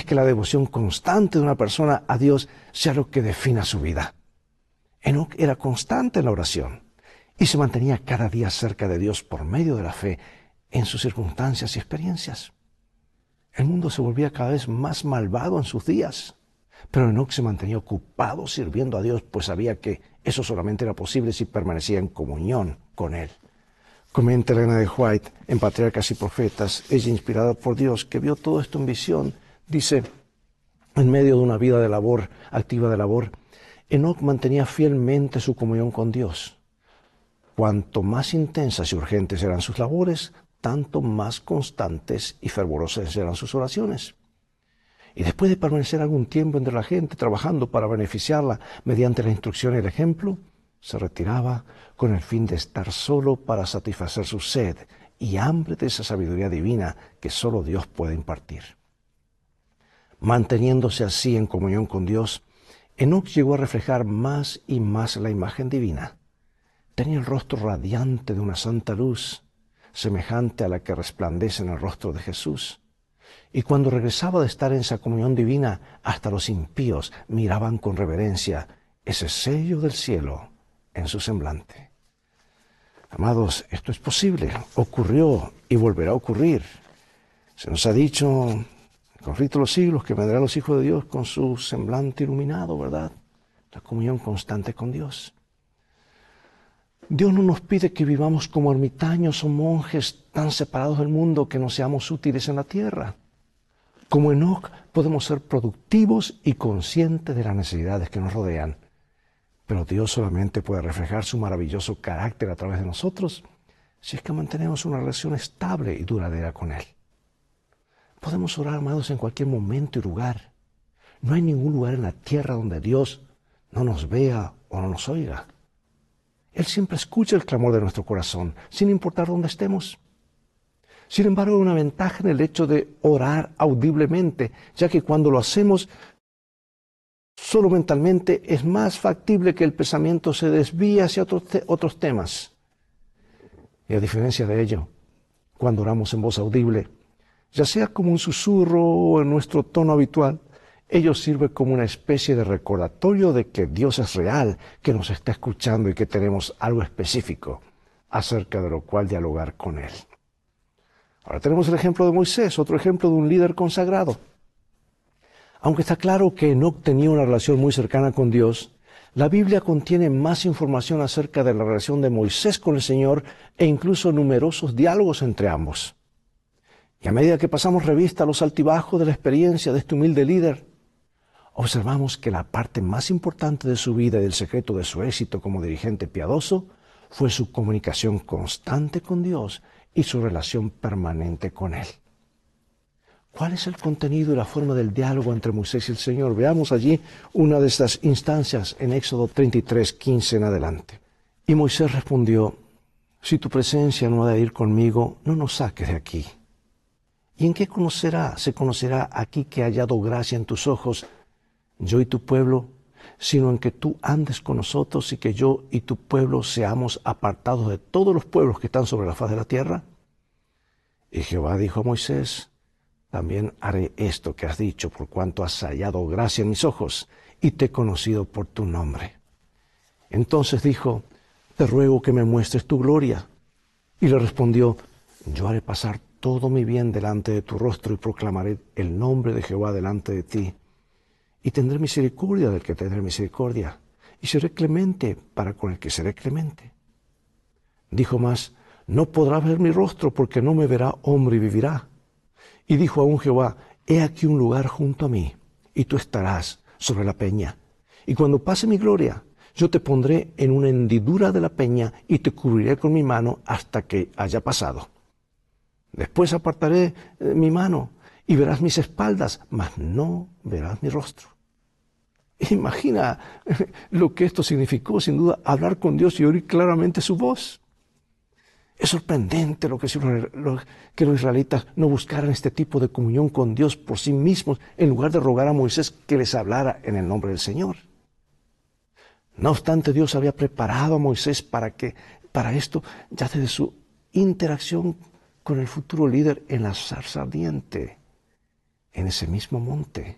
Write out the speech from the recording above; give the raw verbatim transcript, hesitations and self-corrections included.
que la devoción constante de una persona a Dios sea lo que defina su vida. Enoc era constante en la oración y se mantenía cada día cerca de Dios por medio de la fe en sus circunstancias y experiencias. El mundo se volvía cada vez más malvado en sus días, pero Enoc se mantenía ocupado sirviendo a Dios, pues sabía que eso solamente era posible si permanecía en comunión con Él. Comenta Elena de White en Patriarcas y Profetas, ella inspirada por Dios, que vio todo esto en visión, dice, en medio de una vida de labor, activa de labor, Enoc mantenía fielmente su comunión con Dios. Cuanto más intensas y urgentes eran sus labores, tanto más constantes y fervorosas eran sus oraciones. Y después de permanecer algún tiempo entre la gente, trabajando para beneficiarla mediante la instrucción y el ejemplo, se retiraba con el fin de estar solo para satisfacer su sed y hambre de esa sabiduría divina que solo Dios puede impartir. Manteniéndose así en comunión con Dios, Enoc llegó a reflejar más y más la imagen divina. Tenía el rostro radiante de una santa luz, semejante a la que resplandece en el rostro de Jesús. Y cuando regresaba de estar en esa comunión divina, hasta los impíos miraban con reverencia ese sello del cielo en su semblante. Amados, esto es posible, ocurrió y volverá a ocurrir. Se nos ha dicho, en el conflicto de los siglos, que vendrán los hijos de Dios con su semblante iluminado, ¿verdad? La comunión constante con Dios. Dios no nos pide que vivamos como ermitaños o monjes tan separados del mundo que no seamos útiles en la tierra. Como Enoc podemos ser productivos y conscientes de las necesidades que nos rodean, pero Dios solamente puede reflejar su maravilloso carácter a través de nosotros si es que mantenemos una relación estable y duradera con Él. Podemos orar, amados, en cualquier momento y lugar. No hay ningún lugar en la tierra donde Dios no nos vea o no nos oiga. Él siempre escucha el clamor de nuestro corazón, sin importar dónde estemos. Sin embargo, hay una ventaja en el hecho de orar audiblemente, ya que cuando lo hacemos solo mentalmente es más factible que el pensamiento se desvíe hacia otros, te- otros temas. Y a diferencia de ello, cuando oramos en voz audible, ya sea como un susurro o en nuestro tono habitual, ello sirve como una especie de recordatorio de que Dios es real, que nos está escuchando y que tenemos algo específico acerca de lo cual dialogar con Él. Ahora tenemos el ejemplo de Moisés, otro ejemplo de un líder consagrado. Aunque está claro que Enoc tenía una relación muy cercana con Dios, la Biblia contiene más información acerca de la relación de Moisés con el Señor e incluso numerosos diálogos entre ambos. Y a medida que pasamos revista a los altibajos de la experiencia de este humilde líder, observamos que la parte más importante de su vida y del secreto de su éxito como dirigente piadoso fue su comunicación constante con Dios y su relación permanente con Él. ¿Cuál es el contenido y la forma del diálogo entre Moisés y el Señor? Veamos allí una de estas instancias en Éxodo treinta y tres, quince en adelante. Y Moisés respondió, si tu presencia no ha de ir conmigo, no nos saques de aquí. ¿Y en qué conocerá? Se conocerá aquí que he hallado gracia en tus ojos, yo y tu pueblo, sino en que tú andes con nosotros y que yo y tu pueblo seamos apartados de todos los pueblos que están sobre la faz de la tierra. Y Jehová dijo a Moisés, también haré esto que has dicho, por cuanto has hallado gracia en mis ojos, y te he conocido por tu nombre. Entonces dijo, te ruego que me muestres tu gloria. Y le respondió, yo haré pasar todo mi bien delante de tu rostro y proclamaré el nombre de Jehová delante de ti. Y tendré misericordia del que tendré misericordia, y seré clemente para con el que seré clemente. Dijo más, no podrá ver mi rostro, porque no me verá hombre y vivirá. Y dijo aún Jehová, he aquí un lugar junto a mí, y tú estarás sobre la peña. Y cuando pase mi gloria, yo te pondré en una hendidura de la peña, y te cubriré con mi mano hasta que haya pasado. Después apartaré eh, mi mano, y verás mis espaldas, mas no verás mi rostro. Imagina lo que esto significó, sin duda, hablar con Dios y oír claramente su voz. Es sorprendente lo que, lo, que los israelitas no buscaran este tipo de comunión con Dios por sí mismos, en lugar de rogar a Moisés que les hablara en el nombre del Señor. No obstante, Dios había preparado a Moisés para, que, para esto, ya desde su interacción con el futuro líder en la zarza ardiente. en ese mismo monte.